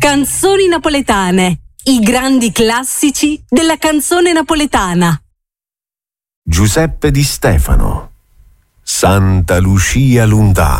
Canzoni napoletane, i grandi classici della canzone napoletana. Giuseppe Di Stefano, Santa Lucia Lundà.